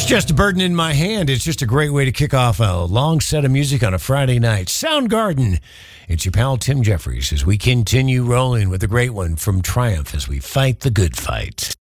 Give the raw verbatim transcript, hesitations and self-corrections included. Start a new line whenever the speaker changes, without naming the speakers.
Just a burden in my hand. It's just a great way to kick off a long set of music on a Friday night. Soundgarden. It's your pal Tim Jeffries as we continue rolling with a great one from Triumph as we fight the good fight.